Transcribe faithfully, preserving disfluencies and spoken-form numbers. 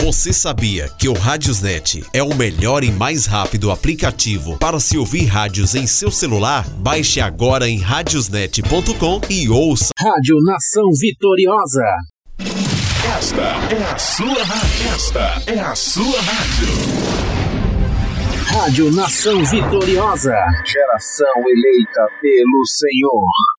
Você sabia que o Radiosnet é o melhor e mais rápido aplicativo para se ouvir rádios em seu celular? Baixe agora em radiosnet ponto com e ouça. Rádio Nação Vitoriosa. Esta é a sua rádio. Esta é a sua rádio. Rádio Nação Vitoriosa. Geração eleita pelo Senhor.